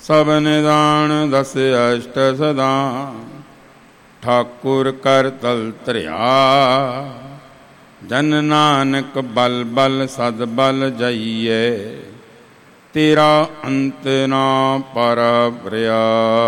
ਸਭ ਨਿਦਾਨ ਦਸ ਅਸ਼ਟ ਸਦਾ, ਠਾਕੁਰ ਕਰ ਤਲ ਧਰਿਆ। ਜਨ ਨਾਨਕ ਬਲ ਬਲ ਸਦ ਬਲ ਜਾਈਏ, ਤੇਰਾ ਅੰਤ ਨਾ ਪਰਪਰਿਆ।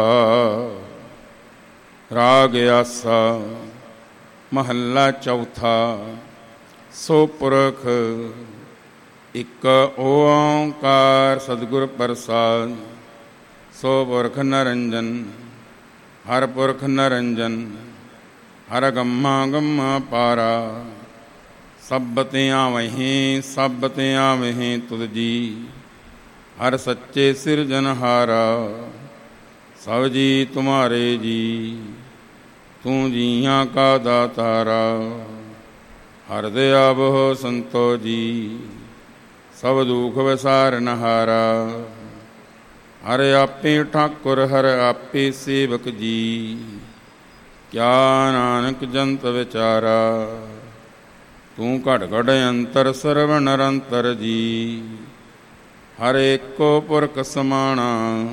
ਰਾਗ ਆਸਾ ਮਹੱਲਾ ਚੌਥਾ। ਸੋ ਪੁਰਖ ਇੱਕ ਓਂਕਾਰ ਸਤਿਗੁਰ ਪ੍ਰਸਾਦ। ਸੋ ਪੁਰਖ ਨਿਰੰਜਨ ਹਰ ਪੁਰਖ ਨਿਰੰਜਨ, ਹਰ ਗੰਮਾ ਗੰਮਾ ਪਾਰਾ। ਸਭ ਤੇ ਆਵਹੀਂ ਸਭ ਤੇ ਆਵਹੀਂ ਤੁਧ ਜੀ, ਹਰ ਸੱਚੇ ਸਿਰਜਨਹਾਰਾ। ਸਭ ਜੀ ਤੁਮਾਰੇ ਜੀ, ਤੂੰ ਜੀਆਂ ਕਾ ਦਾਤਾਰਾ। ਹਰ ਦਇਆ ਬਹੁ ਸੰਤੋ ਜੀ, ਸਭ ਦੁਖ ਵਿਸਾਰਨਹਾਰਾ। ਹਰ ਆਪੇ ਠਾਕੁਰ ਹਰ ਆਪੇ ਸੇਵਕ ਜੀ, ਕਿਆ ਨਾਨਕ ਜੰਤ ਵਿਚਾਰਾ। ਤੂੰ ਘਟ ਘਟ ਅੰਤਰ ਸਰਵ ਨਿਰੰਤਰ ਜੀ, ਹਰ ਏਕੋ ਪੁਰਖ ਸਮਾਣਾ।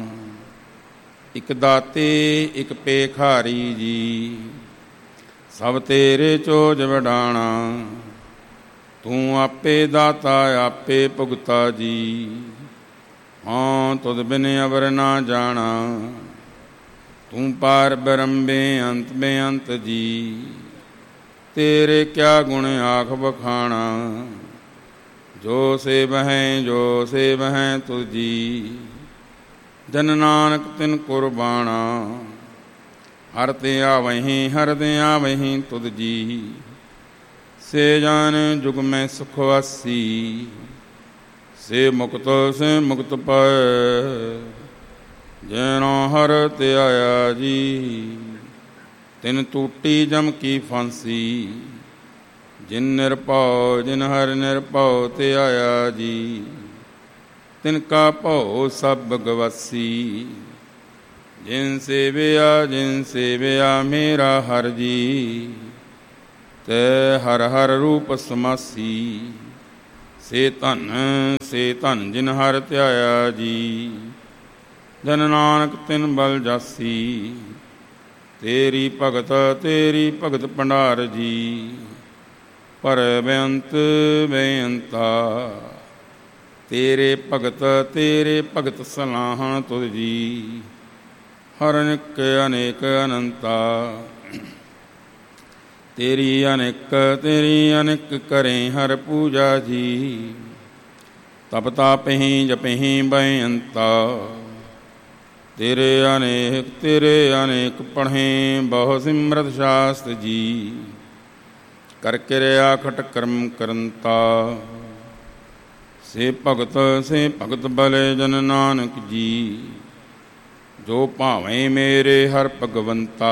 ਇਕ ਦਾਤੇ ਇਕ ਪੇਖਾਰੀ ਜੀ, ਸਭ ਤੇਰੇ ਚੋਜ ਵਡਾਣਾ। ਤੂੰ ਆਪੇ ਦਾਤਾ ਆਪੇ ਭੁਗਤਾ ਜੀ, ਹਾਂ ਤੁਧ ਬਿਨ ਅਵਰ ਨਾ ਜਾਣਾ। ਤੂੰ ਪਾਰ ਬ੍ਰਹਮ ਬੇਅੰਤ ਬੇਅੰਤ ਜੀ, ਤੇਰੇ ਕਿਆ ਗੁਣ ਆਖ ਬਖਾਣਾ। ਜੋ ਸੇਵਹਿ ਜੋ ਸੇਵਹਿ ਤੁਧ ਜੀ, ਜਨ ਨਾਨਕ ਤਿਨ ਕੁਰਬਾਣਾ। ਹਰ ਤੇ ਆਵਹੀਂ ਹਰ ਤੇ ਆਵਹੀਂ ਤੁਧ ਜੀ, ਸੇ ਜਾਨ ਜੁਗ ਮੈਂ ਸੁਖ ਵਾਸੀ। ਸੇ ਮੁਕਤ ਪਾਏ, ਜੈਨੋ ਹਰ ਤੇ ਆਇਆ ਜੀ। ਤਿਨ ਟੂਟੀ ਜਮ ਕੀ ਫਾਂਸੀ, ਜਿਨ ਨਿਰਭਉ ਜਿਨ ਹਰ ਨਿਰਭਉ ਤੇ ਆਇਆ ਜੀ। ਤਿਨ ਕਾ ਭਉ ਸਭ ਗਵਾਸੀ, ਜਿਨ ਸੇਵਿਆ ਮੇਰਾ ਹਰ ਜੀ। ਤੈ ਹਰ ਹਰ ਰੂਪ ਸਮਾਸੀ, ਸੇ ਧਨ ਜਿਨ ਹਰ ਧਿਆਇਆ ਜੀ। ਜਨ ਨਾਨਕ ਤਿਨ ਬਲ ਜਾਸੀ, ਤੇਰੀ ਭਗਤ ਭੰਡਾਰ ਜੀ। ਪਰ ਬੇਅੰਤ ਬੇਅੰਤਾ, ਤੇਰੇ ਭਗਤ ਸਲਾਹਣ ਤੁਧ ਜੀ। ਹਰ ਅਨੇਕ ਅਨੇਕ ਅਨੰਤਾ, ਤੇਰੀ ਅਨੇਕ ਕਰੇ ਹਰ ਪੂਜਾ ਜੀ। ਤਪ ਤਾਪਹੀਂ ਜਪਹੀਂ ਬੇਅੰਤਾ, ਤੇਰੇ ਅਨੇਕ ਪੜ੍ਹੇ ਬਹੁ ਸਿਮਰਤ ਸ਼ਾਸਤ ਜੀ। ਕਰ ਕਿਰਿਆ ਖਟ ਕਰਮ ਕਰੰਤਾ, ਸੇ ਭਗਤ ਬਲੇ ਜਨ ਨਾਨਕ ਜੀ। ਜੋ ਭਾਵੇਂ ਮੇਰੇ ਹਰ ਭਗਵੰਤਾ,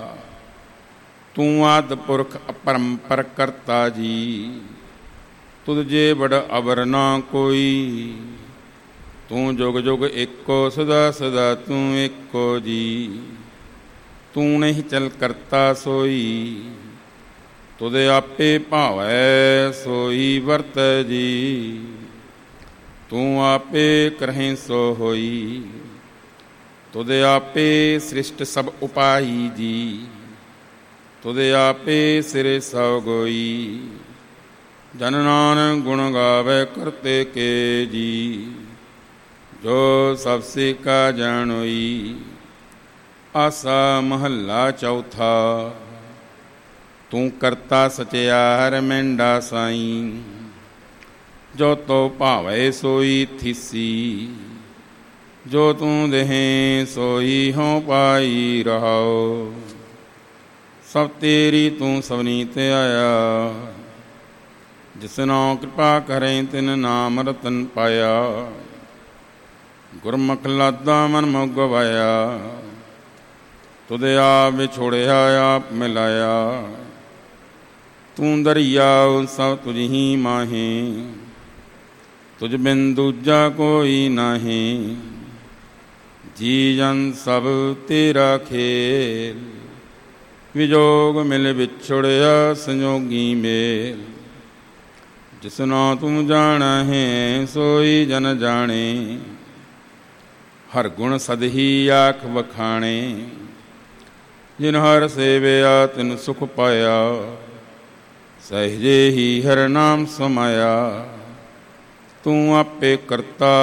ਤੂੰ ਆਦਿ ਪੁਰਖ ਅਪਰੰਪਰ ਕਰਤਾ ਜੀ। ਤੁਧ ਜੇ ਬੜ ਅਵਰ ਨਾ ਕੋਈ, ਤੂੰ ਜੁਗ ਜੁਗ ਏਕੋ ਸਦਾ ਸਦਾ ਤੂੰ ਏਕੋ ਜੀ। ਤੂੰ ਨਹੀਂ ਚਲ ਕਰਤਾ ਸੋਈ, ਤੁਧ ਆਪੇ ਭਾਵੈ ਸੋਈ ਵਰਤੈ ਜੀ। ਤੂੰ ਆਪੇ ਕਰਹਿ ਸੋ ਹੋਈ, ਤੁਧ ਆਪੇ ਸ੍ਰਿਸ਼ਟ ਸਭ ਉਪਾਈ ਜੀ। ਤੁਧ ਆਪੇ ਸਿਰੇ ਸਭ ਗੋਈ, ਜਨ ਨਾਨਕ ਗੁਣ ਗਾਵੇ ਕਰਤੇ ਕੇ ਜੀ। ਜੋ ਸਭ ਸੇ ਕਾ ਜਾਣੋਈ। ਆਸਾ ਮਹੱਲਾ ਚੌਥਾ। ਤੂੰ ਕਰਤਾ ਸਚਿਆਰ ਮਹਿੰਡਾ ਸਾਈਂ, ਜੋ ਤੋ ਭਾਵੇ ਸੋਈ ਥੀਸੀ। ਜੋ ਤੂੰ ਦੇਹੀਂ ਸੋਈ ਹੋਂ ਪਾਈ ਰਹਾਓ। ਸਭ ਤੇਰੀ ਤੂੰ ਸਭਨੀ ਤੇ ਆਇਆ, ਜਿਸਨੋ ਕਿਰਪਾ ਕਰੇ ਤਿਨ ਨਾਮ ਰਤਨ ਪਾਇਆ। ਗੁਰਮੁਖ ਲਾਦਾ ਮਨ ਮੁ ਗਵਾਇਆ, ਤੁਧ ਆਪ ਵਿਛੋੜਿਆ ਆਪ ਮਿਲਾਇਆ। ਤੂੰ ਦਰਿਆਉ ਸਭ ਤੁਝ ਹੀ ਮਾਹੇ, ਤੁਝ ਬਿਨ ਦੂਜਾ ਕੋਈ ਨਾਹੀਂ। ਜੀ ਜਨ ਸਭ ਤੇਰਾ ਖੇਲ, ਵਿਜੋਗ ਮਿਲ ਵਿਛੜਿਆ ਸੰਜੋਗੀ ਮੇਲ। ਜਿਸਨੋ ਤੂੰ ਜਾਣਹਿ ਸੋਈ ਜਨ ਜਾਣੇ, ਹਰ ਗੁਣ ਸਦਹੀ ਆਖ ਵਖਾਣੇ। ਜਿਨ ਹਰ ਸੇਵਿਆ ਤਿਨ ਸੁਖ ਪਾਇਆ, ਸਹਿਜੇ ਹੀ ਹਰ ਨਾਮ ਸਮਾਇਆ। ਤੂੰ ਆਪੇ ਕਰਤਾ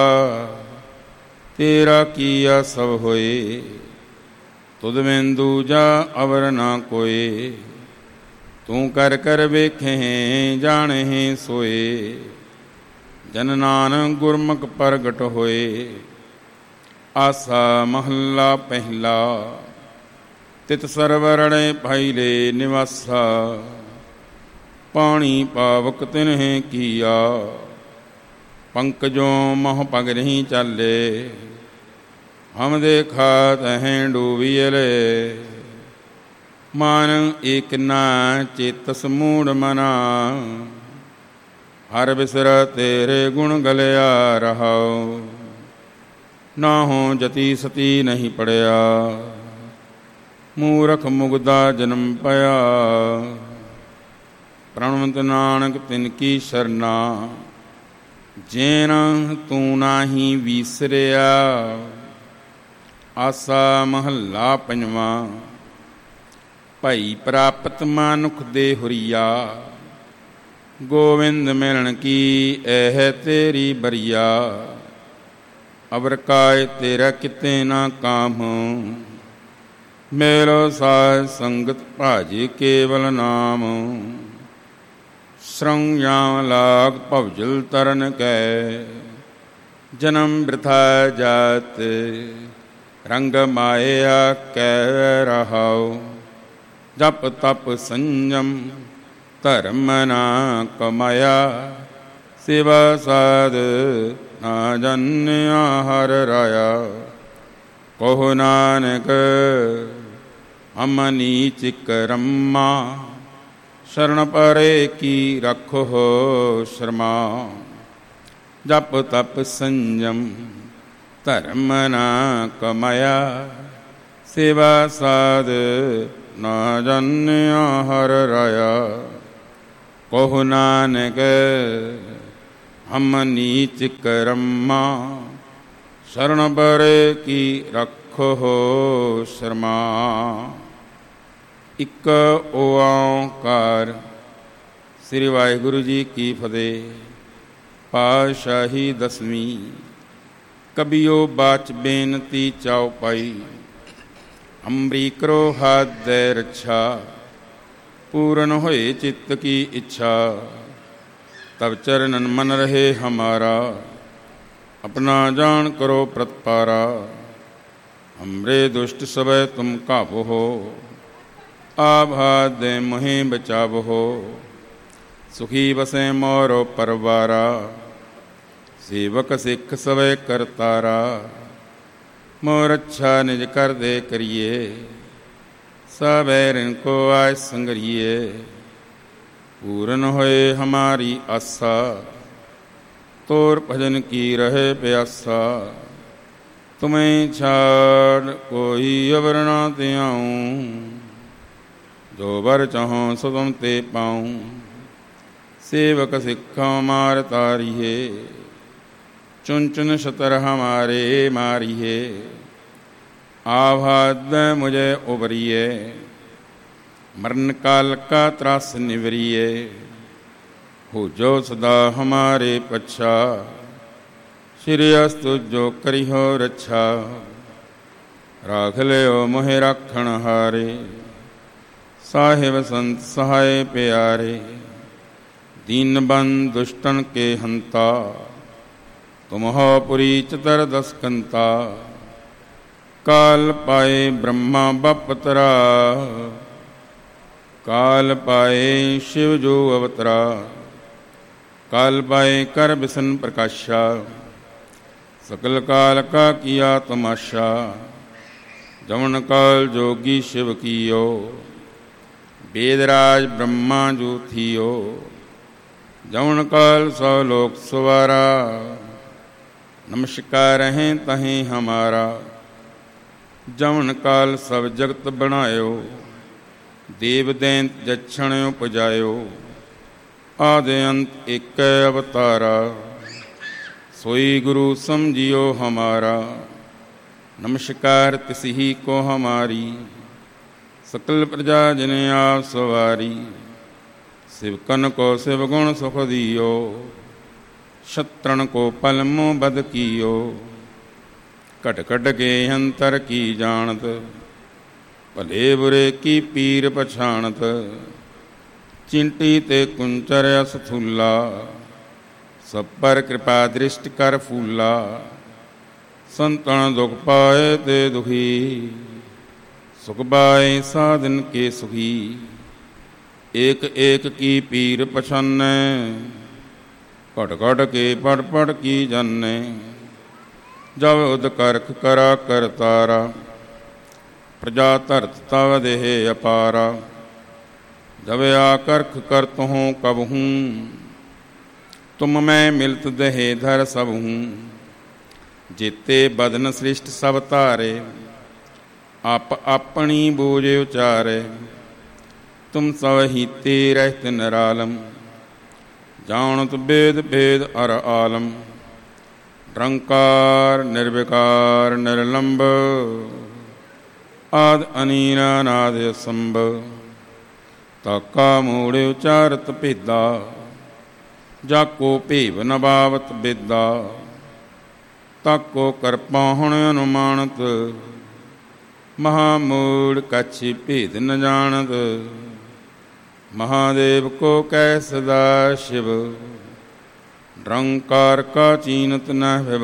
ਤੇਰਾ ਕੀਆ ਸਭ ਹੋਏ, ਤੁਧ ਬਿਨ ਦੂਜਾ ਅਵਰ ਨਾ ਕੋਏ। ਤੂੰ ਕਰ ਕਰ ਵੇਖੇ ਜਾਣੇ ਸੋਏ, ਜਨ ਨਾਨਕ ਗੁਰਮੁਖ ਪ੍ਰਗਟ ਹੋਏ। ਆਸਾ ਮਹੱਲਾ ਪਹਿਲਾ। ਤਿਤ ਸਰਵਰਣੇ ਭਾਈਲੇ ਨਿਵਾਸਾ, ਪਾਣੀ ਪਾਵਕ ਤਿਨਹਿ ਕੀਆ। ਪੰਕਜੋ ਮਹ ਪਗ ਨਹੀਂ ਚਾਲੇ, ਹਮ ਦੇਖਾ ਤਹਿ ਡੂਬੀਲੇ। ਮਨ ਏਕ ਨਾ ਚੇਤਸ ਮੂੜ ਮਨਾ, ਹਰ ਬਿਸਰ ਤੇਰੇ ਗੁਣ ਗਲਿਆ ਰਹਾਉ। ਨਾਹੋ ਜਤੀ ਸਤੀ ਨਹੀਂ ਪੜਿਆ, ਮੂਰਖ ਮੁਗਦਾ ਜਨਮ ਪਿਆ। ਪ੍ਰਣਵੰਤ ਨਾਨਕ ਤਿਨ ਕੀ ਸ਼ਰਨਾ, ਜੈਨ ਤੂੰ ਨਾਹੀ ਵੀਸਰਿਆ। ਆਸਾ ਮਹੱਲਾ ਪੰਜਵਾਂ। ਭਾਈ ਪ੍ਰਾਪਤ ਮਨੁਖ ਦੇ ਹੁਰੀਆ, ਗੋਵਿੰਦ ਮਿਲਣ ਕੀ ਇਹ ਤੇਰੀ ਬਰੀਆ। ਅਵਰ ਕਾਇ ਤੇਰਾ ਕਿਤੇ ਨਾ ਕਾਮ, ਮੇਲੋ ਸਾਧ ਸੰਗਤ ਭਾਜੇ ਕੇਵਲ ਨਾਮ। ਸ਼ਰੰਗ ਜਾਂ ਲਾਗ ਭਵਜਲ ਤਰਨ ਕੈ, ਜਨਮ ਬ੍ਰਿਥਾ ਜਾਤ ਰੰਗ ਮਾਇਆ ਕੈ ਰਹਾਉ। ਜਪ ਤਪ ਸੰਜਮ ਧਰਮ ਨਾ ਕਮਾਇਆ, ਸੇਵਾ ਸਾਧ ਨਾ ਜਾਣਿਆ ਹਰ ਰਾਇਆ। ਕਹੋ ਨਾਨਕ ਹਮ ਨੀਚ ਕਰਮਾ, ਸ਼ਰਨ ਪਰੇ ਕੀ ਰੱਖੋ ਸ਼ਰਮਾ। ਜਪ ਤਪ ਸੰਜਮ ਧਰਮ ਨਾ ਕਮਾਇਆ, ਸੇਵਾ ਸਾਧ ਨਾ ਜਾਣਿਆ ਹਰ ਰਾਇਆ। ਕਹੋ ਨਾਨਕ ਹਮ ਨੀਚ ਕਰਮਾ, ਸ਼ਰਨ ਪਰੇ ਕੀ ਰੱਖੋ ਸ਼ਰਮਾ। ਇੱਕ ਓਂਕਾਰ। ਸ੍ਰੀ ਵਾਹਿਗੁਰੂ ਜੀ ਕੀ ਫਤਿਹ। ਪਾਤਸ਼ਾਹੀ ਦਸਵੀਂ। ਕਬੀਓ ਬਾਚ ਬੇਨਤੀ ਚਾਉ ਪਾਈ, ਅੰਬਰੀ ਕਰੋ ਹੱਥ ਦੇ ਰੱਛਾ। ਪੂਰਨ ਹੋਏ ਚਿੱਤ ਕੀ ਇੱਛਾ, ਤਬ ਚਰਨਨ ਮਨ ਰਹੇ ਹਮਾਰਾ। अपना जान करो प्रतपारा, हमरे दुष्ट सबे तुम काबो हो। आभाद दे मोहे बचाव हो, सुखी बसे मोरो परवारा। सेवक सिख सबे करतारा, मोर अच्छा निज कर दे करिए। सबैरन को आय संगरिए, पूर्ण होए हमारी आशा। तोर भजन की रहे प्यासा, तुम्हें छाड़ कोई अवर ना त्याऊँ। जो बर चाहो सो तुम ते पाऊँ, सेवक सिखा मार तारिये। चुन चुन शतर हमारे मारिये, आभाद मुझे उबरिए। मरण काल का त्रास निवरिए, हो जो सदा हमारे पच्छा। श्री अस्तु जो करी हो रच्छा, राख ले मोहे राखण हारे। साहिब संत सहाय प्यारे, दीन बंद दुष्टन के हंता। तुम हो पुरी चतर दसकंता, काल पाए ब्रह्मा बपतरा। काल पाए शिव जो अवतरा, काल पाए कर बिसन प्रकाशा। सकल काल का किया तमाशा, जवन काल जोगी शिव कियो। वेदराज ब्रह्मा जो थियो, जवन काल सौ लोक सवारा। नमस्कार हैं तहें हमारा, जवन काल सब जगत बनायो। देव दैंत जक्षण उपजायो, आदि अंत एक अवतारा। सोई गुरु समझियो हमारा, नमस्कार तिसही को हमारी, सकल प्रजा जिने आप सवारी। शिवकन को शिव गुण सुख दियो, शत्रुन को पल मुँह बद कियो। कट कट के अंतर की जानत, भले बुरे की पीर पछाणत। चिंटी ते कुंचर अस थूला, सब पर कृपा दृष्टि कर फूला। संतन दुख पाए ते दुखी, सुख पाए साधन के सुखी। एक एक की पीर पछाने, घट घट के पढ़ पढ़ की जाने। जब उद करख करा कर तारा, प्रजा धरत तव देह अपारा। जब आकर्ख करत हूँ कब हूँ, तुम मैं मिलत देह धर सब हूँ। जेते बदन सृष्ट सब तारे, आप अपनी बोझ उचारे। तुम सब हीते रहत निरालम, जानत वेद भेद अर आलम। निरंकार निर्विकार निर्लंब, आद अनीनानाद संभ। ताका मूढ़ उचारत भेदा, जाको भेव नबावत बेदा। ताको कर पाहुण अनुमानत, महामूढ़ कछि भेद न जानत। महादेव को कै सदा शिव, निरंकार का चीनत न भव।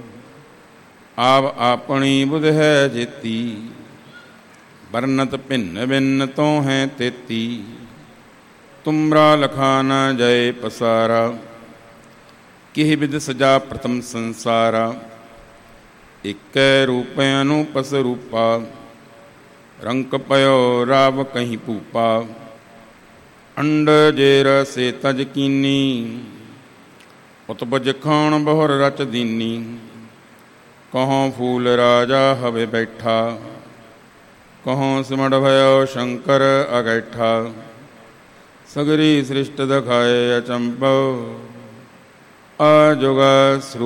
आप अपनी बुध है जेती, वर्णत भिन्न भिन्न तो हैं तेती। तुमरा लखा न जय पसारा, किह विद सजा प्रथम संसारा। एक रूप अनुपस रूपा, रंक पयो राव कहीं पूपा। अंड जेर से तज कीनी, उत्पज खान बहुर रच दीनी। कहों फूल राजा हवे बैठा, कहों सिमड़ भयो शंकर अगैठा। सगरी सृष्ट दखाए अचंभव, अजुगा